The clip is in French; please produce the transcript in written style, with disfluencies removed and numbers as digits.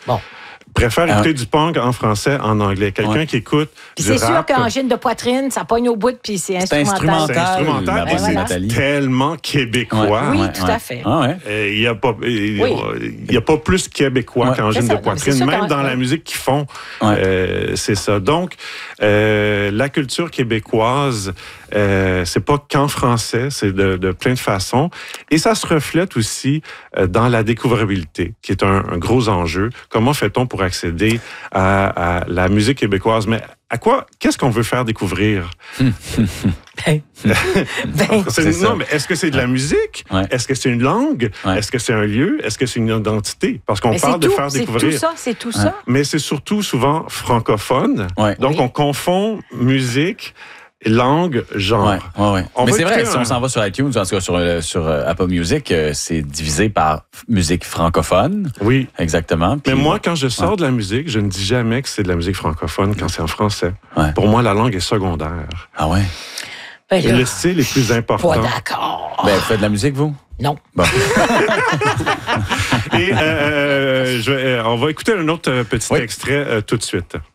Bon. Préfère écouter du punk en français, en anglais. Quelqu'un qui écoute puis du c'est rap... sûr qu'angine de poitrine, ça pogne au bout, puis c'est instrumental. C'est instrumental, ben voilà. c'est tellement québécois. Oui, tout à fait. Il n'y a pas plus québécois qu'angine de poitrine, même dans la musique qu'ils font. C'est ça. Donc, la culture québécoise, c'est pas qu'en français, c'est de plein de façons. Et ça se reflète aussi dans la découvrabilité, qui est un gros enjeu. Comment fait-on pour accéder à la musique québécoise? Mais qu'est-ce qu'on veut faire découvrir? Non, mais est-ce que c'est de la musique? Est-ce que c'est une langue? Est-ce que c'est un lieu? Est-ce que c'est une identité? Parce qu'on parle de faire découvrir. C'est tout ça. Mais c'est surtout souvent francophone. Donc, on confond musique, langue, genre. Mais c'est vrai, si on s'en va sur iTunes, en tout cas sur Apple Music, c'est divisé par musique francophone. Oui. Exactement. Mais moi, quand je sors de la musique, je ne dis jamais que c'est de la musique francophone quand c'est en français. Pour moi, la langue est secondaire. Ah ouais? Et le style est plus important. Pas d'accord. Vous faites de la musique, vous? Non. Bon. Et on va écouter un autre petit extrait tout de suite.